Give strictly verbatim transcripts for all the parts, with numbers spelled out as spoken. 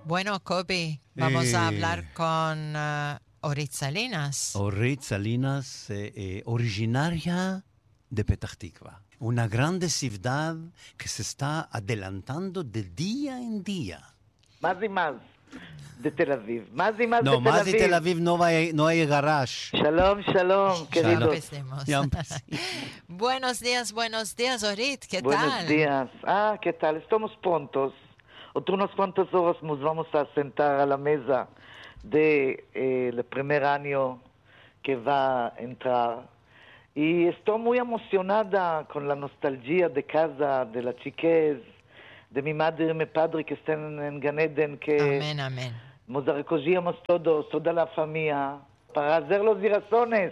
Bueno, Kobe, vamos Eh. a hablar con uh, Orit Salinas. Orit Salinas, eh, eh, originaria de Petah Tikva. Una grande ciudad que se está adelantando de día en día. Más y más de Tel Aviv. Más y más No, de Tel más Aviv. de Tel Aviv no, va, no hay garage. Shalom, shalom, Ya queridos. empecemos. Ya empecé. Buenos días, buenos días, Orit. ¿Qué Buenos tal? días. Ah, ¿qué tal? Estamos prontos. Otro unas cuantas horas nos vamos a sentar a la mesa de eh, el primer año que va a entrar. Y estoy muy emocionada con la nostalgia de casa, de la chiquez, de mi madre y mi padre que están en Gan Eden, que Amén, amén. nos recogíamos todos, toda la familia, para hacer los irazones.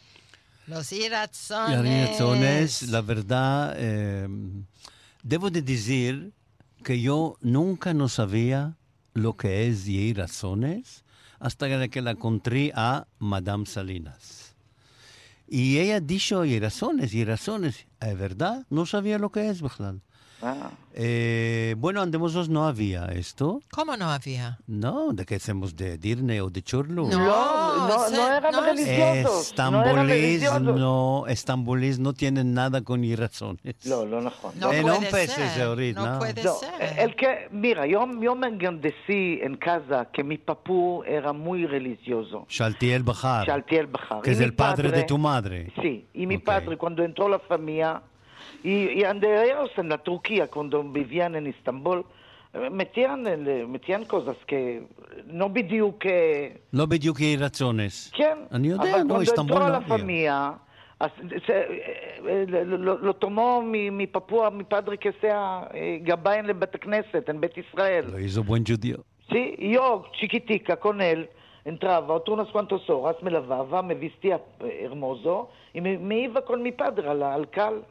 Los Y irazones. razones, la verdad, eh, debo de decir que yo nunca no sabía lo que es y razones hasta que la encontré a Madame Salinas. Y ella dijo y razones, y razones. Es verdad, no sabía lo que es, Bajlal. Ah. Eh, bueno, andemos no había esto. ¿Cómo no había? No, de que hacemos de Dirne o de Churlu. No, No, no, se- no eran no, religiosos. no eran Estambulis religiosos. no, estambulis no tienen nada con razones. לא, לא נכון. No Eh, puede no empieces, ser. Orit, no, no. puede No, ser. el que, mira, yo, yo me engrandecí en casa que mi papú era muy religioso. Shaltiel Bahar, Shaltiel Bahar. que Y es mi el padre padre- de tu madre. Sí, y mi Ok. padre cuando entró a la familia, y, y ellos en la Turquía, cuando vivían en Estambul, eh, metían, el- metían cosas que no בדיוק que... לא בדיוק יהי רצונס. כן, אני יודע, אבל לא, cuando איסטנבול entró a לא la había. familia, אז se- eh, lo, lo- lo tomó mi, mi papá, mi padre que sea eh, gabay en el Bet Knesset, en Bet Israel. Lo hizo buen judío. Sí, y yo, chiquitica, con él, entraba otro unas cuantas horas, me lavaba, me vestía eh, hermoso, y me, me iba con mi padre al, al cal.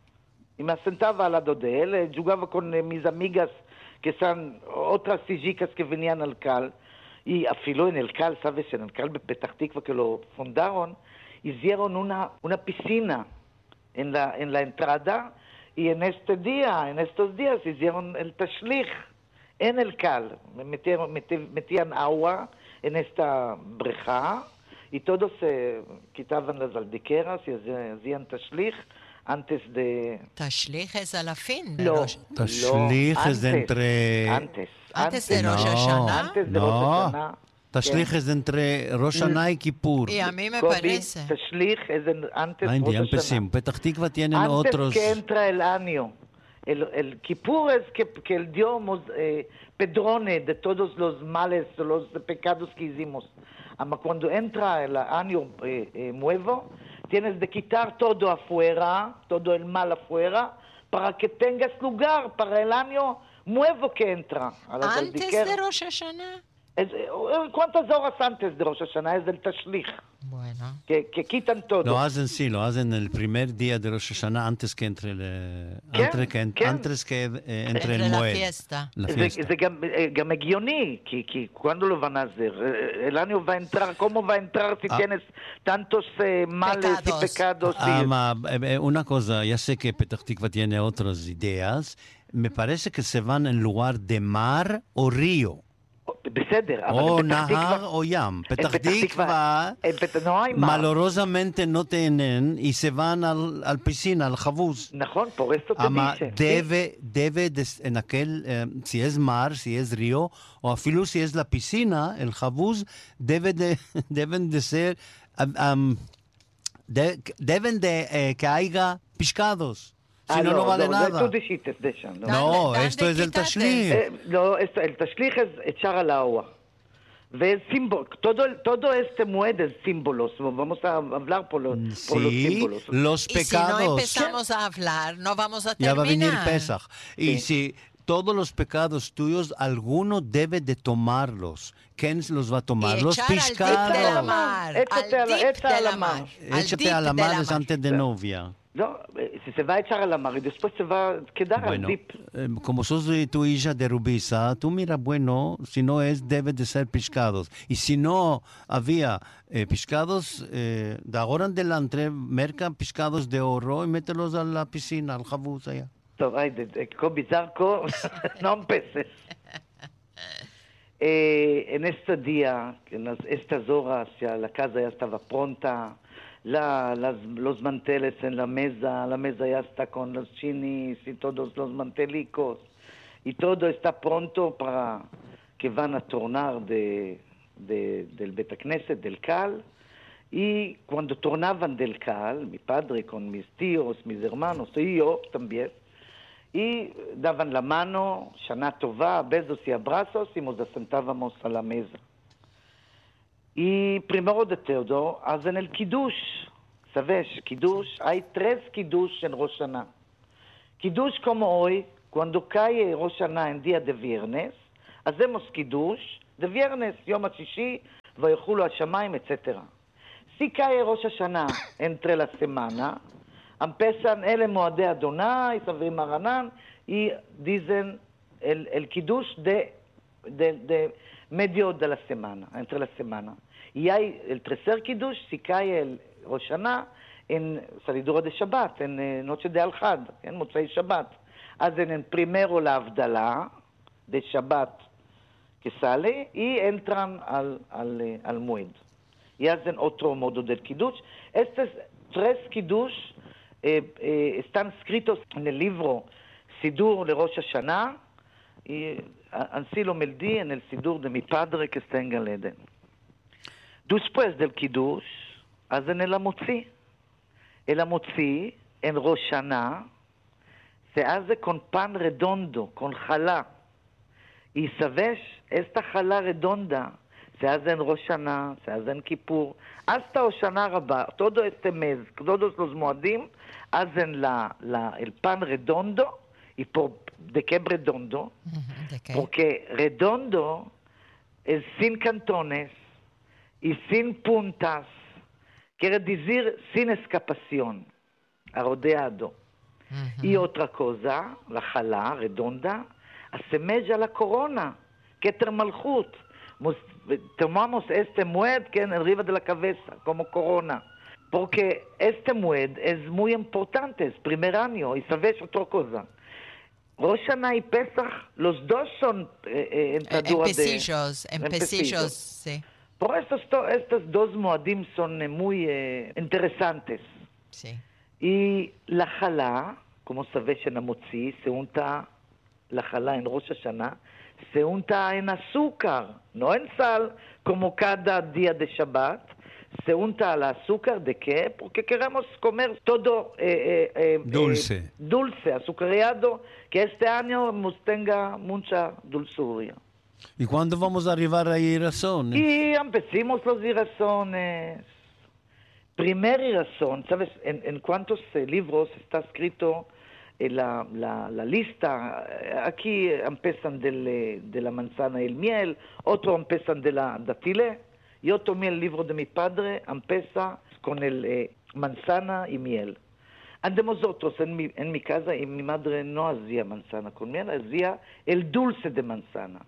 Y me sentaba al lado de él, eh, jugaba con eh, mis amigas, que son otras sijicas que venían al cal, y afiló en el cal, ¿sabes? En el cal de Petah Tikva que lo fundaron, hicieron una, una piscina en la, en la entrada, y en este día, en estos días, hicieron el tashlich en el cal. Me metieron, meti- metían agua en esta breja, y todos se quitaban las aldiqueras y hacían hacían tashlich antes de... Tashlich es a la fin de No, Rosh- Tashlich no, es de antes, entre- Antes, Antes de Rosh No, Hashanah. Antes de no. Rosh Hashanah. Tashlich es de entre Rosh Hashanah y Kippur. Y a mí me Kobe, parece. Tashlich es en- antes Ay, Rosh ya Hashanah. empecemos. Petah Tikva tienen Antes otros... que entra el año. El, el Kippur es que, que el Dios nos eh, perdone de todos los males, los pecados que hicimos. Ama cuando entra el año eh, eh, nuevo, tienes de quitar todo afuera, todo el mal afuera, para que tengas lugar para el año nuevo que entra. A las Antes aldiqueras. de Rosh Hashanah. Es, eh, ¿Cuántas horas antes de Rosh Hashanah es el Tashlich? Bueno. Que, que quitan todo. Lo hacen, sí, lo hacen el primer día de Rosh Hashanah antes que entre el, eh, ¿Qué? antes que, ¿Qué? antes que eh, entre Entre el la Moed. fiesta. La זה, fiesta. זה גם, גם הגיוני, כי, כי cuando lo van a hacer, Eh, el año va a entrar, ¿cómo va a entrar si Ah. tienes tantos eh, males Pecados. y pecados? y- Ah, ma, eh, eh, una cosa, ya sé que Petah Tikva tiene otras ideas. Me parece que se van en lugar de mar o río. בסדר, אבל O בפתח תקווה... Nahar o Yam. en Petah פתח Tikva תקווה, en פתח- no hay mar. malorosamente no tienen y se van al, al piscina, al Jabuz. נכון, por esto te Ama dice. debe, debe de- en aquel, eh, si es mar, si es río, o afilu si es la piscina, el Jabuz, debe de, deben de ser, am, am, de- deben de eh, que haya pescados. Si Ah, no, no vale זה nada. tú dijiste, de שם, no. No, ¿Dónde esto es el quitaste? tashlich. Eh, no, esto- el tashlich es echar al agua. Ve el símbolo, todo, el- todo este muede es símbolos. Vamos a hablar por, los por los Sí, símbolos. los Y si no pecados. empezamos a hablar, no vamos a Ya terminar. va a venir Pesach. Y Sí. si todos los pecados tuyos, alguno debe de tomarlos. ¿Quién los va a tomar? Y Los echar al dip de la pescados. mar. Échate al a la- dip echa a de la la mar. mar. al Échate dip a la de mar la es mar. antes de novia. No, eh, si se va a echar a la mar y después se va a quedar Bueno, al dip. eh, como sos de tu hija de Rubisa, tú mira, bueno, si no es, debe de ser pescados. Y si no había eh, pescados, eh, de ahora en adelante, mercan pescados de oro y mételos a la piscina, al jabuz allá. טוב, היידה, קובי זרקו, no empieces. eh, en este día, en las, estas horas, ya la casa ya estaba pronta, la, las, los manteles en la mesa, la mesa ya está con los chinis y todos los mantelicos, y todo está pronto para que van a tornar de, de, del Betacneset, del Cal. Y cuando tornaban del Cal, mi padre con mis tíos, mis hermanos, y yo también, y daban la mano, Shana Tova, besos y abrazos, y nos sentábamos a la mesa. Y primero de todo, hacen el Kiddush. ¿Sabes? Kiddush, hay tres Kiddush en Rosh Hashanah. Kiddush como hoy, cuando cae Rosh Hashanah en día de viernes, hacemos Kiddush de viernes, Yom HaShishi, Vayechulu HaShamayim, etcétera. Si cae Rosh Hashanah entre la semana, empiezan el Moadé Adonai, Savrim Aranan, y dicen el, el Kiddush de, de, de medio de la semana, entre la semana. Y hay el tercer Kiddush, si cae el Rosh Hashanah, en salidura de Shabbat, en eh, noche de Al-Had, en Motzei Shabbat. Hacen en primero la Avdala de Shabbat que sale y entran al, al, eh, al Mued. Y hacen otro modo del Kiddush. Estos tres Kiddush eh, eh, están escritos en el libro Sidur de Rosh Hashanah y así lo meldí en el Sidur de mi padre que está en Gan Eden. Después del Kiddush, hacen el Amotzi. El Amotzi en Rosh Hashanah se hace con pan redondo, con jalá. Y sabes, esta jalá redonda se hace en Rosh Hashanah, se hace en Kippur, hasta Hoshana Rabbah, todo este mes, todos los moadim hacen la, la, el pan redondo. ¿Y por, de qué redondo? ¿De qué? Porque redondo es sin cantones y sin puntas, quiere decir sin escapación, arrodeado. Ujú. Y otra cosa, la jalá redonda, asemeja la corona, Keter Malchut. Tomamos este mued que en arriba de la cabeza, como corona. Porque este mued es muy importante, es primer año, y sabes otra cosa. Rosh Hashanah y Pesach, los dos son eh, eh, entraduras En pesillos, en en pesillos, pesillos. sí. Por estos, to- estos dos moadim son eh, muy eh, interesantes. Sí. Y la jalá, como sabes en Amotzi, se unta la jalá en Rosh Hashanah, se unta en azúcar, no en sal, como cada día de Shabbat. Se unta al azúcar, ¿de qué? Porque queremos comer todo eh, eh, eh, Dulce. eh, dulce, azucarado, que este año nos tenga mucha dulzura. ¿Y cuándo vamos a arribar a Irazones? Y empecemos los irazones. Primer irazón, ¿sabes? En, en cuántos eh, libros está escrito eh, la, la, la lista. Eh, Aquí empiezan del, eh, de la manzana y el miel, otro empiezan de la datile, y otro miel, el libro de mi padre, empieza con el eh, manzana y miel. Andemos otros, en mi, en mi casa, y mi madre no hacía manzana con miel, hacía el dulce de manzana.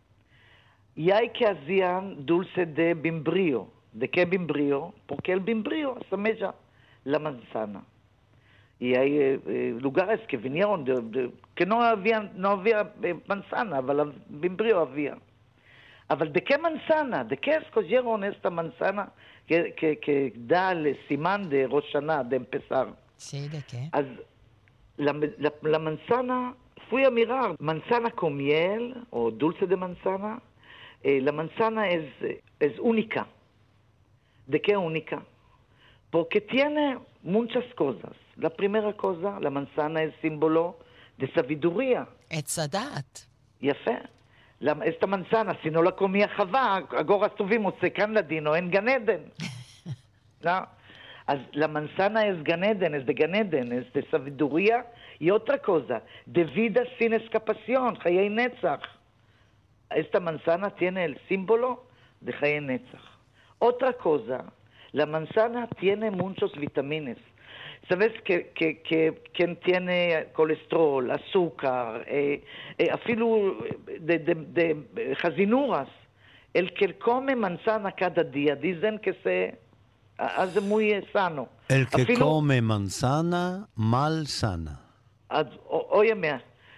Y hay que hacían dulce de bimbrío. ¿De qué bimbrío? Porque el bimbrío asemeja la manzana. Y hay eh, eh, lugares que vinieron de, de, que no había, no había eh, manzana, pero el bimbrío había. Pero ¿de qué manzana? ¿De qué escogieron esta manzana que, que, que da el simán de Rosh Hashanah, de empezar? Sí, ¿de qué? אז la, la, la manzana, fui a mirar, manzana con miel o dulce de manzana, eh, la manzana es, eh, es única. ¿De qué única? Porque tiene muchas cosas. La primera cosa, la manzana es símbolo de sabiduría. Etzadat. יפה. למה, esta manzana, si no la comía חווה, הגור הסטובים מוצא כאן לדינו, אין גן עדן. לא? אז la manzana es Gan Eden, es de Gan Eden, es de sabiduría. Y otra cosa, de vida sin escapación, חיי נצח. Esta manzana tiene el símbolo de חיי נצח. Otra cosa, la manzana tiene muchos vitaminas. ¿Sabes que, que, que quien tiene colesterol, azúcar, eh, eh, afilo de, de, de jazinuras, el que come manzana cada día, dicen que se hace muy sano. El que אפילו, come manzana, mal sana. אז, א- óyeme,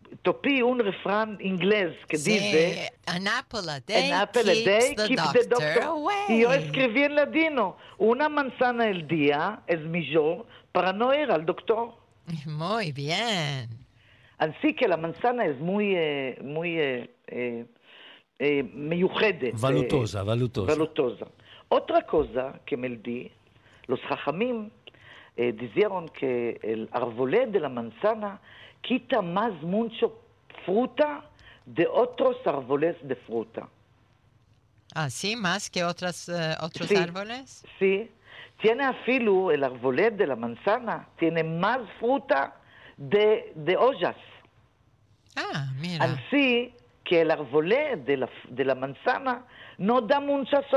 topì un refrán inglés que Sí, dice, an apple a day, an apple a keeps, day the, keeps doctor the doctor away. Y yo escribí en latino, una manzana al día es mejor para no ir al doctor. Muy bien. Así que la manzana es muy, eh, muy eh, eh, eh, מיוחדת. Valutosa, valutosa. valutosa. Otra cosa que me di, los jajamim eh, dijeron que el arbolé de la manzana quita más mucho fruta de otros árboles de fruta. Ah, sí, más que otras, eh, otros Sí, árboles. sí. Tiene afilo, el arbolé de la manzana, tiene más fruta de, de hojas. Ah, mira. Así que el arbolé de la, de la manzana no da mucha